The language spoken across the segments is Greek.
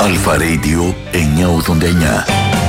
Αλφα Radio 989.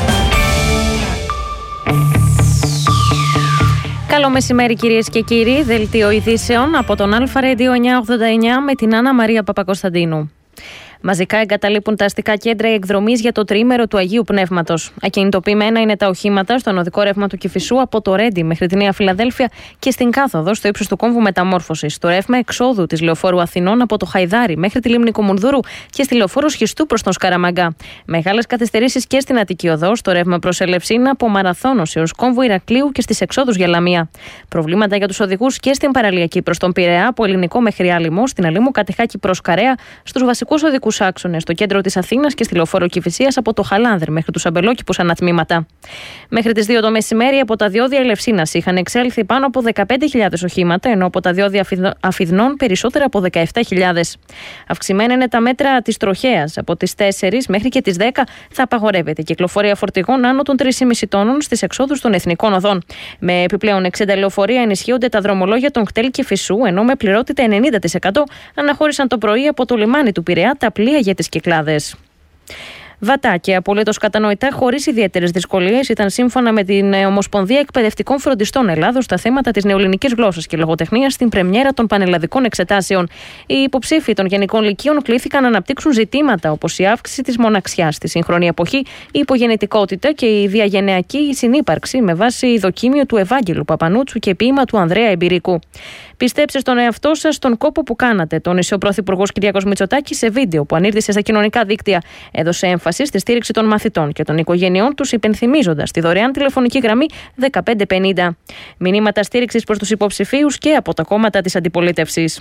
Καλό μεσημέρι κυρίες και κύριοι, δελτίο ειδήσεων από τον Αλφα Radio 989 με την Άννα Μαρία Παπακοσταντίνου. Μαζικά εγκαταλείπουν τα αστικά κέντρα εκδρομής για το τριήμερο του Αγίου Πνεύματος. Ακινητοποιημένα είναι τα οχήματα στον οδικό ρεύμα του Κηφισού από το Ρέντι μέχρι τη Νέα Φιλαδέλφια και στην κάθοδο στο ύψος του κόμβου Μεταμόρφωσης. Το ρεύμα εξόδου της Λεωφόρου Αθηνών από το Χαϊδάρι μέχρι τη Λίμνη Κομουνδούρου και στη Λεωφόρο Σχιστού προς τον Σκαραμαγκά. Μεγάλες καθυστερήσεις και στην Αττική Οδό, στο ρεύμα προς Ελευσίνα από Μαραθώνος έως κόμβο Ηρακλείου και στις εξόδους για Λαμία. Προβλήματα για τους οδηγούς και στην παραλιακή προς τον Πειραιά, από Ελληνικό μέχρι Άλυμο, στην Αλήμου Κατεχάκη προς Καρέα, στους βασικούς οδικούς άξονες στο κέντρο της Αθήνας και στη Λεωφόρο Κηφισίας από το Χαλάνδρ μέχρι τους Αμπελόκηπους ανατμήματα. Μέχρι τις 2 το μεσημέρι από τα διόδια Ελευσίνας είχαν εξέλθει πάνω από 15.000 οχήματα, ενώ από τα διόδια Αφιδνών περισσότερα από 17.000. Αυξημένα είναι τα μέτρα της τροχέας. Από τις 4 μέχρι και τις 10 θα απαγορεύεται η κυκλοφορία φορτηγών άνω των 3,5 τόνων στις εξόδους των εθνικών οδών. Με επιπλέον 60 λεωφορεία ενισχύονται τα δρομολόγια των Κτέλ και Φυσού, ενώ με πληρότητα 90% αναχώρησαν το πρωί από το λιμάνι του Πειραιά τα πλοία για τις Κυκλάδες. Βατά και απολύτως κατανοητά, χωρίς ιδιαίτερες δυσκολίες, ήταν σύμφωνα με την Ομοσπονδία Εκπαιδευτικών Φροντιστών Ελλάδος τα θέματα της νεοελληνικής γλώσσας και λογοτεχνίας στην πρεμιέρα των πανελλαδικών εξετάσεων. Οι υποψήφοι των Γενικών Λυκείων κλήθηκαν να αναπτύξουν ζητήματα όπως η αύξηση της μοναξιάς στη σύγχρονη εποχή, η υπογεννητικότητα και η διαγενειακή συνύπαρξη με βάση δοκίμιο του Ευάγγελου Παπανούτσου και ποίημα του Ανδρέα Εμπειρικού. Πιστέψτε στον εαυτό σας τον κόπο που κάνατε, τόνισε ο Πρωθυπουργός Κυριάκος Μητσοτάκης σε βίντεο που ανήρτησε στα κοινωνικά δίκτυα. Έδωσε έμφαση στη στήριξη των μαθητών και των οικογενειών τους, υπενθυμίζοντας τη δωρεάν τηλεφωνική γραμμή 1550. Μηνύματα στήριξης προς τους υποψηφίους και από τα κόμματα της αντιπολίτευσης.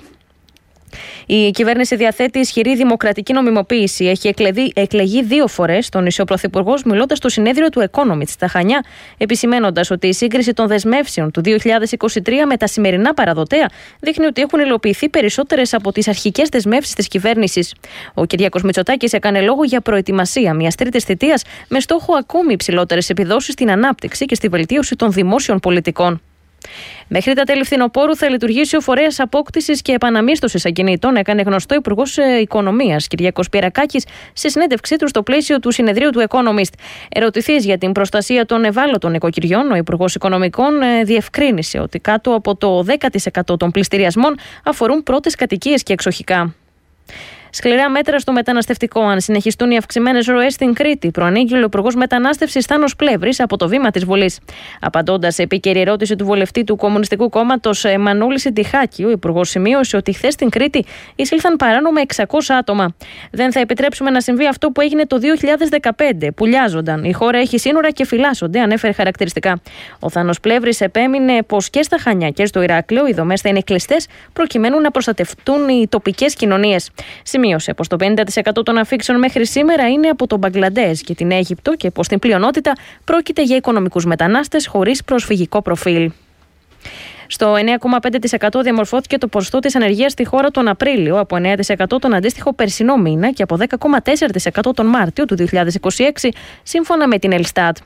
Η κυβέρνηση διαθέτει ισχυρή δημοκρατική νομιμοποίηση. Έχει εκλεγεί 2 φορές, τόνισε ο Πρωθυπουργός, μιλώντας στο συνέδριο του Economist στα Χανιά, επισημένοντας ότι η σύγκριση των δεσμεύσεων του 2023 με τα σημερινά παραδοτέα δείχνει ότι έχουν υλοποιηθεί περισσότερες από τις αρχικές δεσμεύσεις της κυβέρνησης. Ο Κυριάκος Μητσοτάκης έκανε λόγο για προετοιμασία μιας τρίτης θητείας με στόχο ακόμη υψηλότερες επιδόσεις στην ανάπτυξη και στη βελτίωση των δημόσιων πολιτικών. Μέχρι τα τέλη φθινοπόρου θα λειτουργήσει ο φορέας απόκτησης και επαναμίσθωσης ακινήτων, έκανε γνωστό ο Υπουργός Οικονομίας Κυριάκος Πιερακάκης σε συνέντευξή του στο πλαίσιο του συνεδρίου του Economist. Ερωτηθείς για την προστασία των ευάλωτων οικοκυριών, ο Υπουργός Οικονομικών διευκρίνησε ότι κάτω από το 10% των πληστηριασμών αφορούν πρώτες κατοικίες και εξοχικά. Σκληρά μέτρα στο μεταναστευτικό, αν συνεχιστούν οι αυξημένες ροές στην Κρήτη, προανήγγειλε ο Υπουργός Μετανάστευσης Θάνος Πλεύρης από το βήμα της Βουλής. Απαντώντας σε επίκαιρη ερώτηση του βουλευτή του Κομμουνιστικού Κόμματος Μανούλη Συντιχάκη, ο Υπουργός σημείωσε ότι χθες στην Κρήτη εισήλθαν παράνομα 600 άτομα. Δεν θα επιτρέψουμε να συμβεί αυτό που έγινε το 2015, που λιάζονταν. Η χώρα έχει σύνορα και φυλάσσονται, ανέφερε χαρακτηριστικά. Ο Θάνος Πλεύρης επέμεινε πως και στα Χανιά και στο Ηράκλειο οι δομές θα είναι κλειστές προκειμένου να προστατευτούν οι τοπικές κοινωνίες. Σημείωσε πως το 50% των αφήξεων μέχρι σήμερα είναι από τον Μπαγκλαντές και την Αίγυπτο και πως στην πλειονότητα πρόκειται για οικονομικούς μετανάστες χωρίς προσφυγικό προφίλ. Στο 9,5% διαμορφώθηκε το ποσοστό της ανεργίας στη χώρα τον Απρίλιο, από 9% τον αντίστοιχο περσινό μήνα και από 10,4% τον Μάρτιο του 2026, σύμφωνα με την Ελστάτ.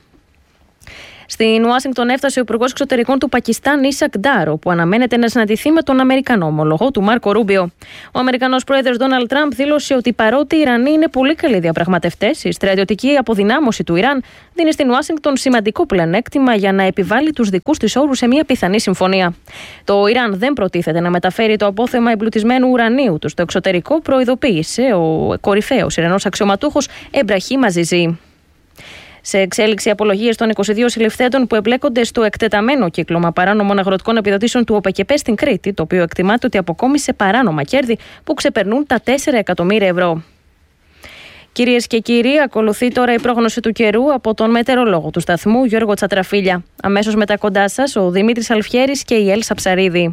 Στην Ουάσιγκτον έφτασε ο Υπουργός Εξωτερικών του Πακιστάν, Ίσακ Ντάρ, που αναμένεται να συναντηθεί με τον Αμερικανό ομολογό του Μάρκο Ρούμπιο. Ο Αμερικανός πρόεδρος Ντόναλντ Τραμπ δήλωσε ότι παρότι οι Ιρανοί είναι πολύ καλοί διαπραγματευτές, η στρατιωτική αποδυνάμωση του Ιράν δίνει στην Ουάσιγκτον σημαντικό πλεονέκτημα για να επιβάλλει τους δικούς της όρους σε μια πιθανή συμφωνία. Το Ιράν δεν προτίθεται να μεταφέρει το απόθεμα εμπλουτισμένου ουρανίου του στο εξωτερικό, προειδοποίησε ο κορυφαίος Ιρανός αξιωματούχος Εμπραχήμ Αζιζή. Σε εξέλιξη απολογίες των 22 συλληφθέντων που εμπλέκονται στο εκτεταμένο κύκλωμα παράνομων αγροτικών επιδοτήσεων του ΟΠΕΚΕΠΕ στην Κρήτη, το οποίο εκτιμάται ότι αποκόμισε παράνομα κέρδη που ξεπερνούν τα 4 εκατομμύρια ευρώ. Κυρίες και κύριοι, ακολουθεί τώρα η πρόγνωση του καιρού από τον μετεωρολόγο του σταθμού Γιώργο Τσατραφίλια. Αμέσως μετά κοντά σας ο Δημήτρης Αλφιέρης και η Έλσα Ψαρίδη.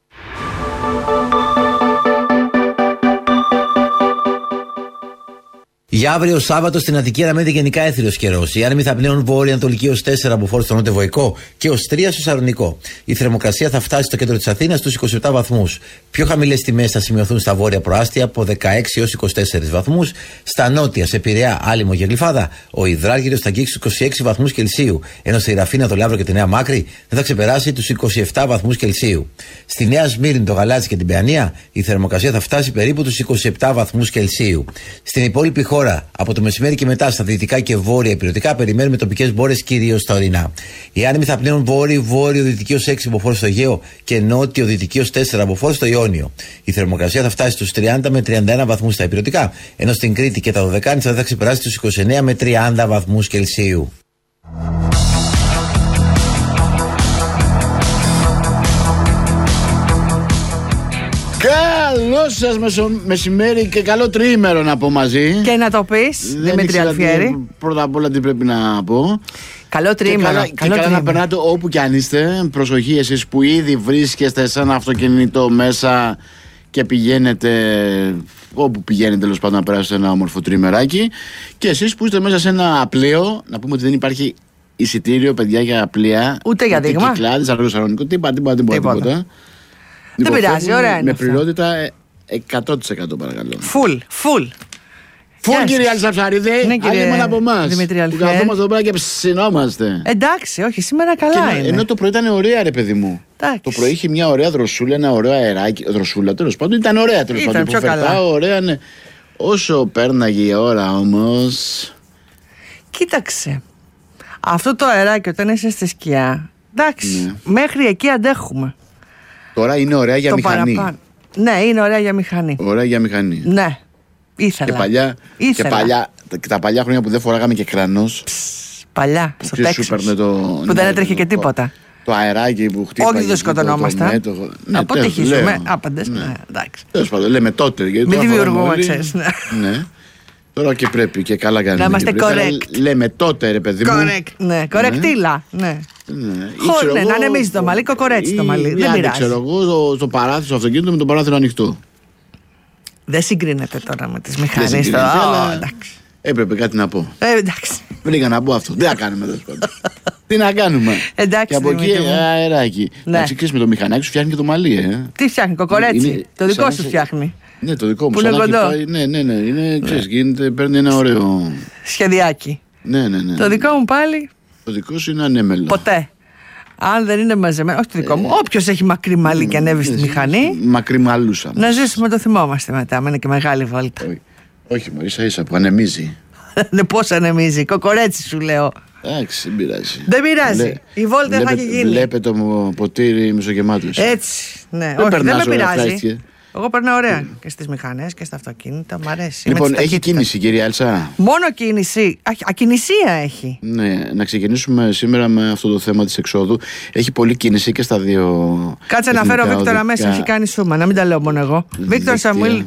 Για αύριο Σάββατο στην Αττική αναμένεται γενικά έθριος καιρός. Οι άνεμοι θα πνέουν βόρεια-ανατολική ως 4 από φόρτο στο νότιο-βοϊκό και ως 3 στο Σαρονικό. Η θερμοκρασία θα φτάσει στο κέντρο της Αθήνας στους 27 βαθμούς. Πιο χαμηλές τιμές θα σημειωθούν στα βόρεια προάστια από 16 έως 24 βαθμούς. Στα νότια, σε Πειραιά, Άλυμο και Γλυφάδα, ο υδράργυρος θα αγγίξει 26 βαθμούς Κελσίου. Ενώ στη Ραφίνα, το Λαύρο και τη Νέα Μάκρη δεν θα ξεπεράσει τους 27 βαθμούς Κελσίου. Στη Νέα Σμύρνη, το Γαλάτσι και την Παιανία, η θερμοκρασία θα φτάσει περίπου τους 27 βαθμούς Κελσίου. Στην υπόλοιπη χώρα, Τώρα, από το μεσημέρι και μετά στα δυτικά και βόρεια ηπειρωτικά, περιμένουμε τοπικές μπόρες κυρίως στα ορεινά. Οι άνεμοι θα πνέουν βόρειο-δυτική ως 6 μποφόρ στο Αιγαίο και νότιο-δυτική ως 4 μποφόρ στο Ιόνιο. Η θερμοκρασία θα φτάσει στους 30 με 31 βαθμούς στα ηπειρωτικά, ενώ στην Κρήτη και τα Δωδεκάνησα θα ξεπεράσει τους 29 με 30 βαθμούς Κελσίου. Καλό σας μεσημέρι και καλό τριήμερο να πω μαζί. Και να το πεις, Δημήτρη Αλφιέρη. Πρώτα απ' όλα τι πρέπει να πω. Καλό τριήμερο. Και καλά να περνάτε όπου κι αν είστε. Προσοχή εσείς που ήδη βρίσκεστε σε ένα αυτοκίνητο μέσα και πηγαίνετε όπου πηγαίνετε, τέλος πάντων, να περάσετε ένα όμορφο τριημεράκι. Και εσείς που είστε μέσα σε ένα πλοίο, να πούμε ότι δεν υπάρχει εισιτήριο, παιδιά, για πλοία. Ούτε για δείγμα. Κυκλάδες, αργοσαρονικό, τίποτα. Δεν πειράζει, ωραία είναι. Με πληρότητα 100% παρακαλώ. Full. Κύριε Αλσαψαρίδη, άλλη μόνο από εμάς που καθόμαστε εδώ πέρα και ψινόμαστε. Εντάξει, όχι, σήμερα καλά είναι. Ενώ το πρωί ήταν ωραία, ρε παιδί μου. Εντάξει. Το πρωί είχε μια ωραία δροσούλα, ένα ωραίο αεράκι. Δροσούλα, τέλος πάντων, ήταν ωραία. Τέλος πάντων, πιο καλά. Ωραία, ναι. Όσο πέρναγε η ώρα όμως. Κοίταξε. Αυτό το αεράκι όταν είσαι στη σκιά, εντάξει, μέχρι εκεί αντέχουμε. Τώρα είναι ωραία για μηχανή. Παραπάνω. Ναι, είναι ωραία για μηχανή. Ωραία για μηχανή. Ναι. Ήθελα. Και τα παλιά χρόνια που δεν φοράγαμε και κρανός. Παλιά, στο Τέξας. Που δεν έτρεχε και τίποτα. Το αεράκι που χτύπαγε. Όχι, δεν σκοτωνόμασταν. Από τι ζούμε, άπαντες. Τέλος πάντων, λέμε τότε. Μην δημιουργούμε, ξέρεις. Ναι. Τώρα και πρέπει και καλά κάνουμε. Να είμαστε correct. Λέμε τότε, ρε παιδί μου. Correct, ναι. Κορεκτήλα, ναι. Να ανεμίζει το μαλλί, κοκορέτσι το μαλλί. Δεν πειράζει. Ξέρω εγώ, στο παράθυρο του αυτοκίνητου με το παράθυρο ανοιχτό. Δεν συγκρίνεται τώρα με τις μηχανές. Εντάξει. Έπρεπε κάτι να πω. Εντάξει. Βρήκα να πω αυτό. Δεν θα κάνουμε τέλος πάντων. Τι να κάνουμε. Εντάξει. Και από εκεί αεράκι. Να ξεκινήσει με το μηχανάκι σου, φτιάχνει και το μαλλί, Τι φτιάχνει, κοκορέτσι. Το δικό σου φτιάχνει. Ναι, το δικό μου. Που είναι κοντό. Ναι. Είναι, ξέρεις, γίνεται, παίρνει ένα ωραίο σχεδιάκι. Ναι. Το δικό μου πάλι. Το δικό σου είναι ανέμελο. Ποτέ. Αν δεν είναι μαζεμένο, όχι το δικό μου. Όποιος έχει μακρύ μαλλί και ανέβει στη μηχανή. Μακρύ μαλλούσα. Να ζήσουμε, το θυμόμαστε μετά. Με είναι και μεγάλη βόλτα. Όχι, μωρή, ίσα που ανεμίζει. Ναι, πώς ανεμίζει. Κοκορέτσι σου λέω. Εντάξει, δεν πειράζει. Δεν πειράζει. Η βόλτα θα έχει γίνει. Βλέπετε το ποτήρι μισογεμάτο. Έτσι. Ναι, όχι, δεν με πειράζει. Εγώ περνάω ωραία και στις μηχανές και στα αυτοκίνητα. Μ' αρέσει. Λοιπόν, έχει κίνηση, κυρία Έλσα. Μόνο κίνηση. Ακινησία έχει. Ναι, να ξεκινήσουμε σήμερα με αυτό το θέμα της εξόδου. Έχει πολλή κίνηση και στα δύο. Κάτσε να φέρω Βίκτορα μέσα. Έχει κάνει σούμα. Να μην τα λέω μόνο εγώ. Βίκτορ Σαμουήλ.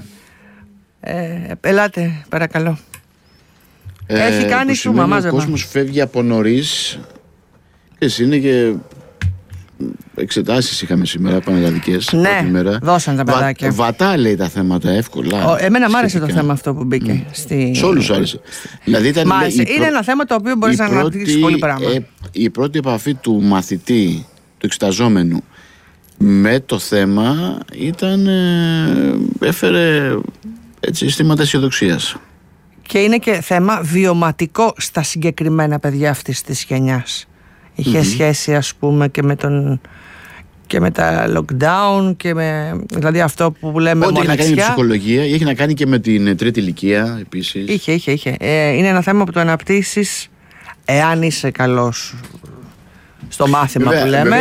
Ελάτε, παρακαλώ. Έχει κάνει σούμα. Μάζεμα. Ο κόσμος φεύγει από νωρίς. Εσύ είναι και. Εξετάσεις είχαμε σήμερα, πανελλαδικές. Ναι, δώσαν τα παιδάκια. Βατά λέει τα θέματα εύκολα. Εμένα μ' άρεσε το θέμα αυτό που μπήκε. Σε όλους άρεσε. Δηλαδή ήταν, είναι ένα θέμα το οποίο μπορείς να αναπτύξεις πολύ πράγμα. Η πρώτη επαφή του μαθητή, του εξεταζόμενου, με το θέμα ήταν. Έφερε έτσι αισθήματα αισιοδοξίας. Και είναι και θέμα βιωματικό στα συγκεκριμένα παιδιά αυτής της γενιάς. Είχε σχέση, ας πούμε, και με τα lockdown και δηλαδή αυτό που λέμε ό,τι μοναξιά. Έχει να κάνει με ψυχολογία ή έχει να κάνει και με την τρίτη ηλικία επίσης. Είχε. Είναι ένα θέμα που το αναπτύσσεις εάν είσαι καλός στο μάθημα που λέμε.